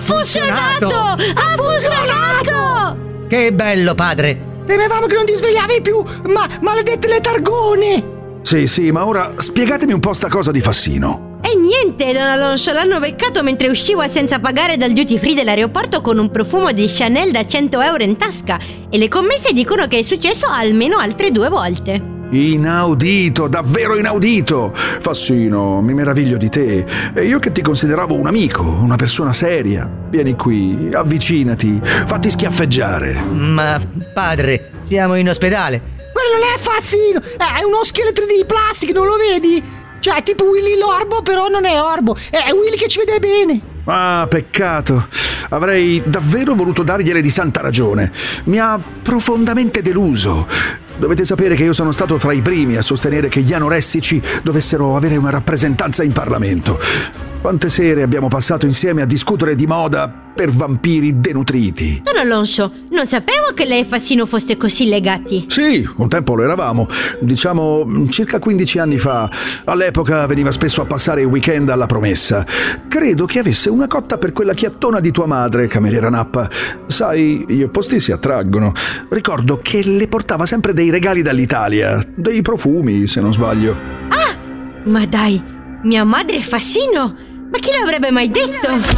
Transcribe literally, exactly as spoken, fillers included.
funzionato! Ha funzionato! Che bello, padre! Temevamo che non ti svegliavi più, ma maledette le targone! Sì, sì, ma ora spiegatemi un po' sta cosa di Fassino. E niente, Don Alonso, l'hanno beccato mentre usciva senza pagare dal duty free dell'aeroporto con un profumo di Chanel da cento euro in tasca. E le commesse dicono che è successo almeno altre due volte. Inaudito, davvero inaudito! Fassino, mi meraviglio di te. E io che ti consideravo un amico, una persona seria. Vieni qui, avvicinati, fatti schiaffeggiare. Ma, padre, siamo in ospedale. Quello non è Fassino, è uno scheletro di plastica, non lo vedi? Cioè, è tipo Willy l'orbo, però non è orbo, è Willy che ci vede bene. Ah, peccato. Avrei davvero voluto dargliele di santa ragione. Mi ha profondamente deluso. Dovete sapere che io sono stato fra i primi a sostenere che gli anoressici dovessero avere una rappresentanza in Parlamento. Quante sere abbiamo passato insieme a discutere di moda per vampiri denutriti. Don Alonso, non sapevo che lei e Fassino foste così legati. Sì, un tempo lo eravamo, diciamo circa quindici anni fa. All'epoca veniva spesso a passare i weekend alla Promessa. Credo che avesse una cotta per quella chiattona di tua madre, cameriera Nappa. Sai, gli opposti si attraggono. Ricordo che le portava sempre dei regali dall'Italia, dei profumi, se non sbaglio. Ah, ma dai, mia madre è Fassino? Ma chi l'avrebbe mai detto?